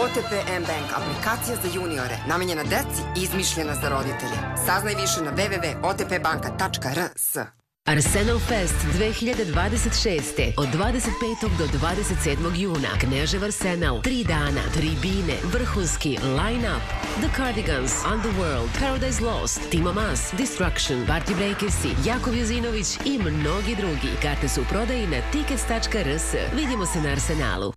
OTP M-Bank, aplikacija za juniore, namenjena deci i izmišljena za roditelje. Saznaj više na www.otpbanka.rs. Arsenal Fest 2026. od 25. do 27. juna. Knežev Arsenal. 3 dana, tribine, vrhunski line-up. The Cardigans, Underworld, Paradise Lost, Timo Maas, Destruction, Party Breakersi, Jakov Jozinović i mnogi drugi. Karte su u prodaji na tickets.rs. Vidimo se na Arsenalu.